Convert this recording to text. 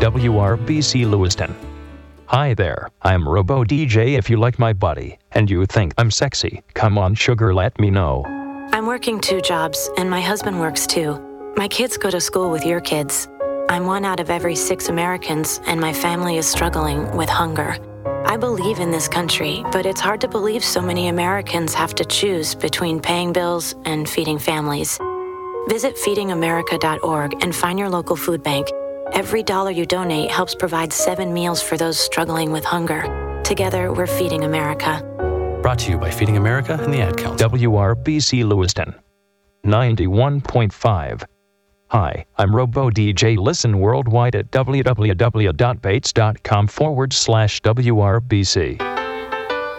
WRBC Lewiston. Hi there, I'm Robo DJ. If you like my body and you think I'm sexy, come on sugar, let me know. I'm working 2 jobs, and my husband works too. My kids go to school with your kids. I'm 1 out of every 6 Americans, and my family is struggling with hunger. I believe in this country, but it's hard to believe so many Americans have to choose between paying bills and feeding families. Visit feedingamerica.org and find your local food bank. Every dollar you donate helps provide 7 meals for those struggling with hunger. Together, we're feeding America. Brought to you by Feeding America and the Ad Council. WRBC Lewiston, 91.5. Hi, I'm Robo DJ. Listen worldwide at www.bates.com/WRBC.